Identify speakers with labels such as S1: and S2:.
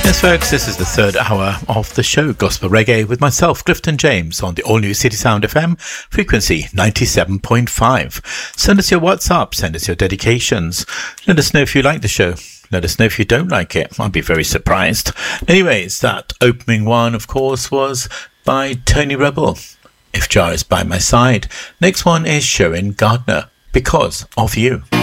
S1: Yes, folks, this is the third hour of the show, Gospel Reggae, with myself, Clifton James, on the all-new City Sound FM, frequency 97.5. Send us your WhatsApp, send us your dedications. Let us know if you like the show. Let us know if you don't like it. I'd be very surprised. Anyways, that opening one, of course, was by Tony Rebel, If Jah Is By My Side. Next one is Sharon Gardner, Because of You.